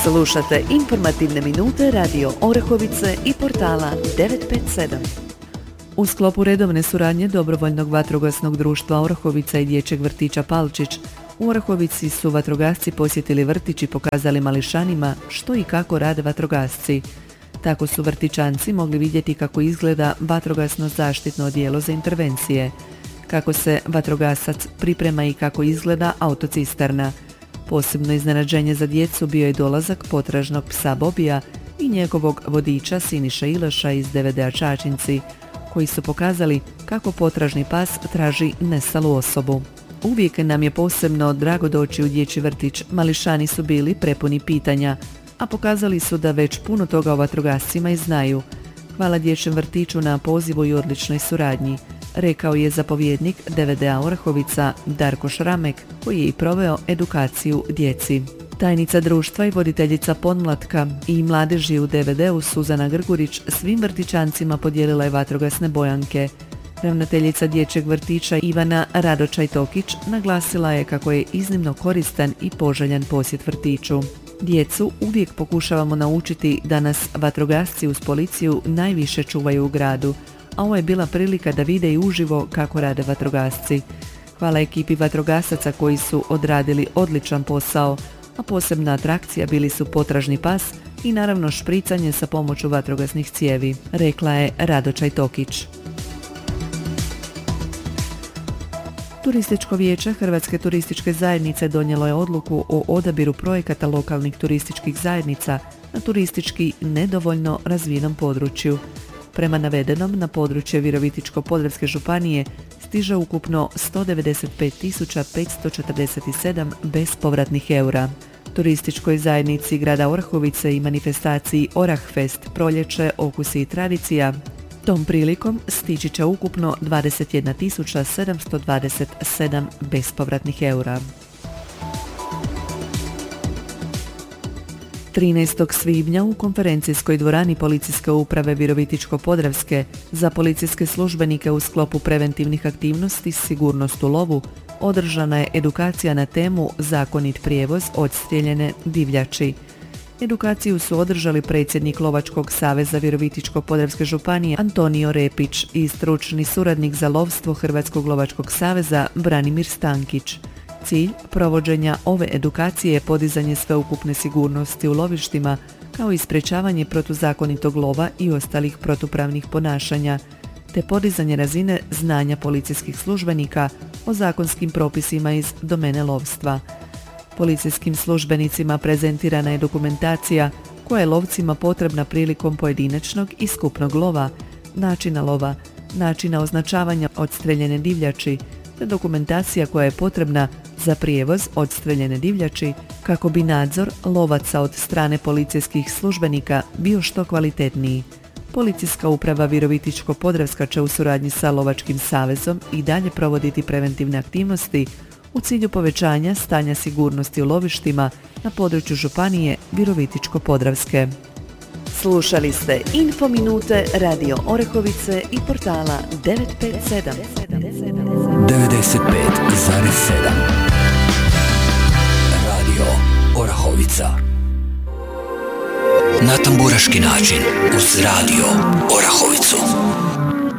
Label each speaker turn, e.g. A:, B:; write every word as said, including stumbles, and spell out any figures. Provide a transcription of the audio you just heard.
A: Slušate informativne minute Radio Orahovice i portala devet pet sedam. U sklopu redovne suradnje Dobrovoljnog vatrogasnog društva Orahovica i dječjeg vrtića Palčić, u Orahovici su vatrogasci posjetili vrtić i pokazali mališanima što i kako rade vatrogasci. Tako su vrtićanci mogli vidjeti kako izgleda vatrogasno zaštitno odijelo za intervencije, kako se vatrogasac priprema i kako izgleda autocisterna. Posebno iznenađenje za djecu bio je dolazak potražnog psa Bobija i njegovog vodiča Siniša Ilaša iz D V D-a Čačinci, koji su pokazali kako potražni pas traži nestalu osobu. Uvijek nam je posebno drago doći u dječji vrtić, mališani su bili prepuni pitanja, a pokazali su da već puno toga o vatrogascima i znaju. Hvala dječjem vrtiću na pozivu i odličnoj suradnji, rekao je zapovjednik D V D-a Orahovica Darko Šramek, koji je i proveo edukaciju djeci. Tajnica društva i voditeljica podmlatka i mladeži u D V D-u Suzana Grgurić svim vrtićancima podijelila je vatrogasne bojanke. Ravnateljica dječjeg vrtića Ivana Radočaj-Tokić naglasila je kako je iznimno koristan i poželjan posjet vrtiću. Djecu uvijek pokušavamo naučiti da nas vatrogasci uz policiju najviše čuvaju u gradu, a ovo je bila prilika da vide i uživo kako rade vatrogasci. Hvala ekipi vatrogasaca koji su odradili odličan posao, a posebna atrakcija bili su potražni pas i naravno špricanje sa pomoću vatrogasnih cijevi, rekla je Radočaj-Tokić. Turističko vijeće Hrvatske turističke zajednice donijelo je odluku o odabiru projekata lokalnih turističkih zajednica na turistički nedovoljno razvijenom području. Prema navedenom, na područje Virovitičko-podravske županije stiže ukupno sto devedeset pet tisuća petsto četrdeset sedam bespovratnih eura. Turističkoj zajednici grada Orahovice i manifestaciji Orahfest proljeće, okusi i tradicija tom prilikom stići će ukupno dvadeset jedna tisuća sedamsto dvadeset sedam bespovratnih eura. trinaestog svibnja u konferencijskoj dvorani Policijske uprave Virovitičko-podravske za policijske službenike u sklopu preventivnih aktivnosti Sigurnost u lovu održana je edukacija na temu Zakonit prijevoz odstrijeljene divljači. Edukaciju su održali predsjednik Lovačkog saveza Virovitičko-podravske županije Antonio Repić i stručni suradnik za lovstvo Hrvatskog lovačkog saveza Branimir Stankić. Cilj provođenja ove edukacije je podizanje sveukupne sigurnosti u lovištima, kao i sprječavanje protuzakonitog lova i ostalih protupravnih ponašanja, te podizanje razine znanja policijskih službenika o zakonskim propisima iz domene lovstva. Policijskim službenicima prezentirana je dokumentacija koja je lovcima potrebna prilikom pojedinačnog i skupnog lova, načina lova, načina označavanja odstreljene divljači, te dokumentacija koja je potrebna za prijevoz odstreljene divljači kako bi nadzor lovaca od strane policijskih službenika bio što kvalitetniji. Policijska uprava Virovitičko-podravska će u suradnji sa Lovačkim savezom i dalje provoditi preventivne aktivnosti u cilju povećanja stanja sigurnosti u lovištima na području županije Virovitičko-podravske. Slušali ste Info minute Radio Orahovice i portala devet pet sedam.
B: devedeset pet zarez sedam Radio Orahovica. Na tamburaški način uz Radio Orahovicu.